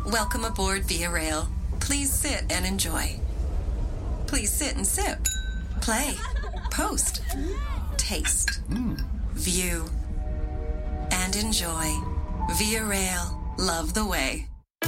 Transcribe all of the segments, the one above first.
Welcome aboard Via Rail. Please sit and enjoy. Please sit and sip. Play. Post. Taste. View. And enjoy. Via Rail. Love the way.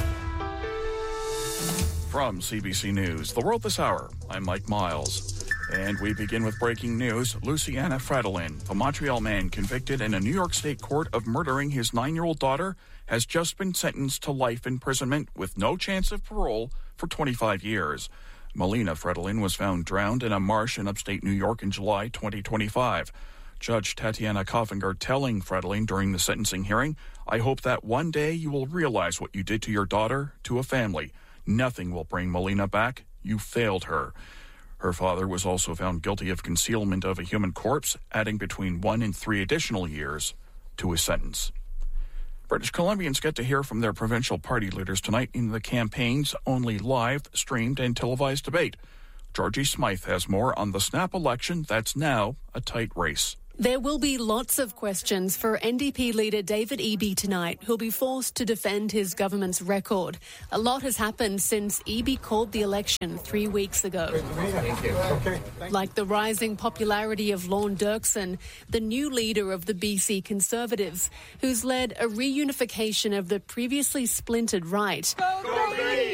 From CBC News, The World This Hour, I'm Mike Miles. And we begin with breaking news. Luciana Fredolin, the Montreal man convicted in a New York State court of murdering his 9-year-old daughter, has just been sentenced to life imprisonment with no chance of parole for 25 years. Melina Fredolin was found drowned in a marsh in upstate New York in July 2025. Judge Tatiana Koffinger telling Fredolin during the sentencing hearing, "I hope that one day you will realize what you did to your daughter, to a family. Nothing will bring Melina back. You failed her." Her father was also found guilty of concealment of a human corpse, adding between 1 and 3 additional years to his sentence. British Columbians get to hear from their provincial party leaders tonight in the campaign's only live, streamed, and televised debate. Georgie Smythe has more on the snap election that's now a tight race. There will be lots of questions for NDP leader David Eby tonight, who'll be forced to defend his government's record. A lot has happened since Eby called the election 3 weeks ago. Like the rising popularity of Lorne Dirksen, the new leader of the BC Conservatives, who's led a reunification of the previously splintered right.